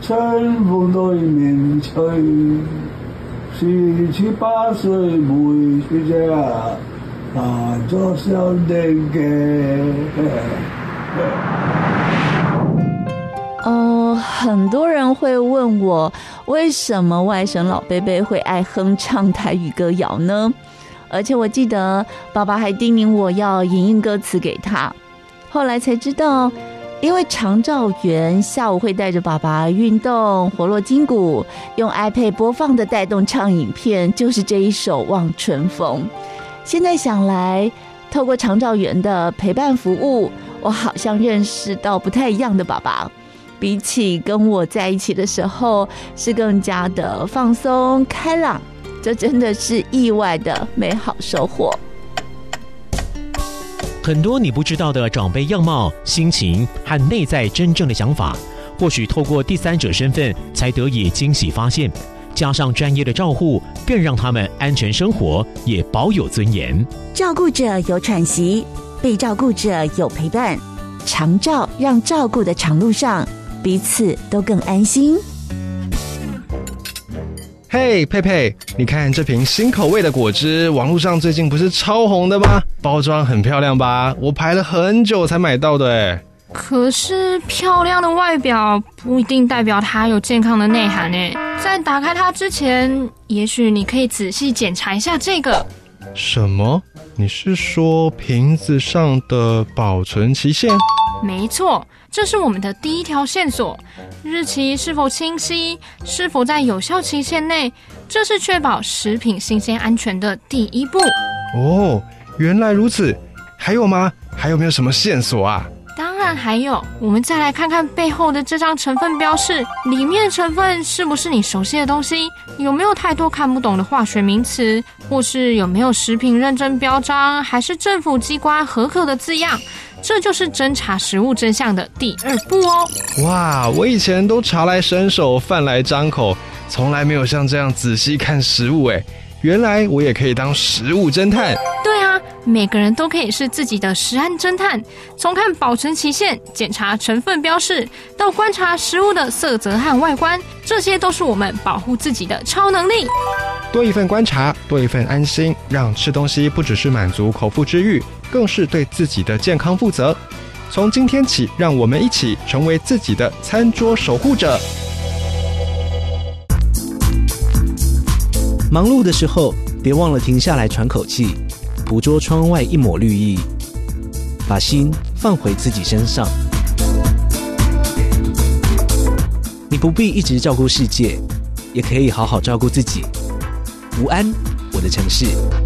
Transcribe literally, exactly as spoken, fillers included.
全部對面吹，十七八歲每學姐啊，那做小弟嘅。 哦，很多人会问我，为什么外甥老贝贝会爱哼唱台语歌谣呢？而且我记得爸爸还叮咛我要影印歌词给他，后来才知道，因为长照员下午会带着爸爸运动，活络筋骨，用 iPad 播放的带动唱影片就是这一首《望春风》。现在想来，透过长照员的陪伴服务，我好像认识到不太一样的爸爸，比起跟我在一起的时候，是更加的放松开朗，这真的是意外的美好收获。 很多你不知道的长辈样貌、心情和内在真正的想法，或许透过第三者身份才得以惊喜发现，加上专业的照护，更让他们安全生活，也保有尊严。 照顾者有喘息，被照顾者有陪伴，长照让照顾的长路上彼此都更安心。 嘿，佩佩，你看这瓶新口味的果汁，网络上最近不是超红的吗？包装很漂亮吧？我排了很久才买到的耶。 可是漂亮的外表不一定代表它有健康的内涵耶。在打开它之前，也许你可以仔细检查一下这个。 什么？你是说瓶子上的保存期限？ 没错，这是我们的第一条线索，日期是否清晰，是否在有效期限内，这是确保食品新鲜安全的第一步。 哦，原来如此。还有吗？还有没有什么线索啊？ 当然还有，我们再来看看背后的这张成分标示，里面的成分是不是你熟悉的东西？有没有太多看不懂的化学名词？或是有没有食品认证标章，还是政府机关核可的字样？这就是侦查食物真相的第二步哦。 哇，我以前都茶来伸手，饭来张口，从来没有像这样仔细看食物耶。原来我也可以当食物侦探。 对啊，每个人都可以是自己的食安侦探，从看保存期限、检查成分标示，到观察食物的色泽和外观，这些都是我们保护自己的超能力。 多一份观察，多一份安心，让吃东西不只是满足口腹之欲，更是对自己的健康负责。从今天起，让我们一起成为自己的餐桌守护者。 忙碌的时候，别忘了停下来喘口气，捕捉窗外一抹绿意，把心放回自己身上。你不必一直照顾世界，也可以好好照顾自己。午安，我的城市。